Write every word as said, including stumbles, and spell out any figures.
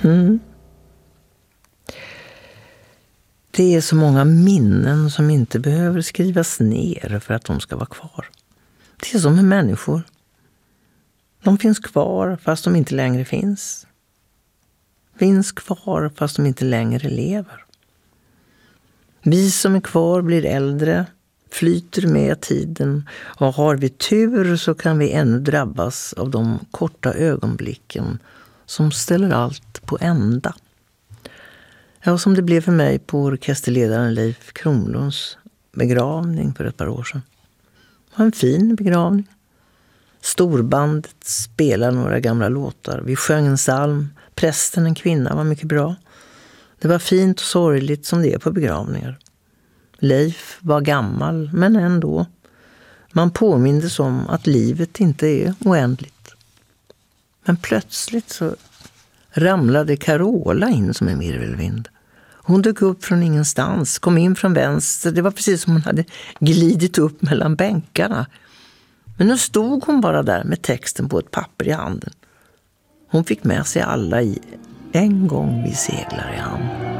Mm. Det är så många minnen som inte behöver skrivas ner för att de ska vara kvar. Det är som med människor. De finns kvar fast de inte längre finns. Finns kvar fast de inte längre lever. Vi som är kvar blir äldre, flyter med tiden, och har vi tur så kan vi ännu drabbas av de korta ögonblicken som ställer allt på ända. Ja, som det blev för mig på orkesterledaren Leif Kronlunds begravning för ett par år sedan. Det var en fin begravning. Storbandet spelar några gamla låtar. Vi sjöng en psalm. Prästen, en kvinna, var mycket bra. Det var fint och sorgligt som det är på begravningar. Leif var gammal, men ändå. Man påmindes om att livet inte är oändligt. Men plötsligt så ramlade Carola in som en virvelvind. Hon dök upp från ingenstans, kom in från vänster. Det var precis som hon hade glidit upp mellan bänkarna. Men nu stod hon bara där med texten på ett papper i handen. Hon fick med sig alla i En gång vi seglar i hamn.